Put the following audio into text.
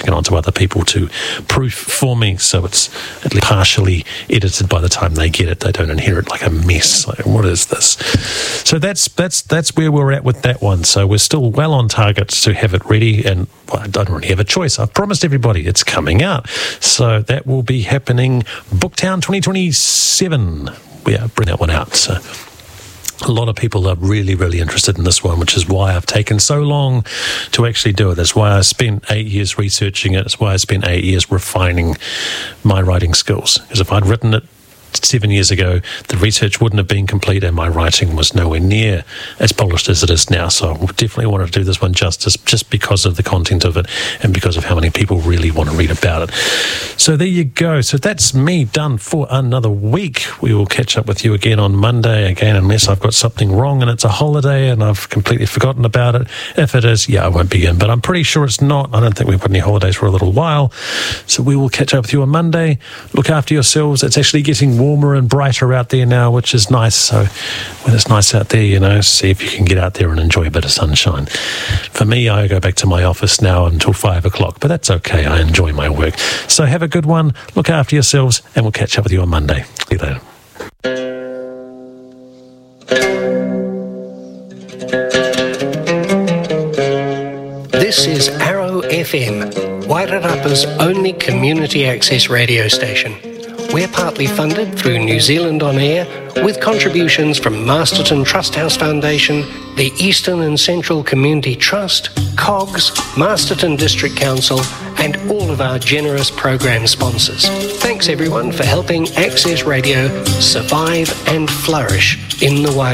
passing it on to other people to proof for me, so it's at least partially edited by the time they get it. They don't inherit like a mess. Like, what is this? So that's where we're at with that one. So we're still well on target to have it ready, and I don't really have a choice. I've promised everybody it's coming out. So that will be happening Booktown 2027. Yeah, bring that one out. So a lot of people are really, really interested in this one, which is why I've taken so long to actually do it. That's why I spent 8 years researching it. That's why I spent 8 years refining my writing skills. Because if I'd written it 7 years ago, the research wouldn't have been complete and my writing was nowhere near as polished as it is now. So I definitely wanted to do this one justice, just because of the content of it and because of how many people really want to read about it. So there you go. So that's me done for another week. We will catch up with you again on Monday, again, unless I've got something wrong and it's a holiday and I've completely forgotten about it. If it is, I won't be in, but I'm pretty sure it's not. I don't think we've got any holidays for a little while. So we will catch up with you on Monday. Look after yourselves. It's actually getting warmer and brighter out there now, which is nice. So when it's nice out there, see if you can get out there and enjoy a bit of sunshine. For me, I go back to my office now until 5 o'clock, but that's okay. I enjoy my work. So have a good one. Look after yourselves, and we'll catch up with you on Monday. See you later. This is Arrow FM, Wairarapa's only community access radio station. We're partly funded through New Zealand On Air, with contributions from Masterton Trusthouse Foundation, the Eastern and Central Community Trust, COGS, Masterton District Council, and all of our generous program sponsors. Thanks everyone for helping Access Radio survive and flourish in the Wairarapa.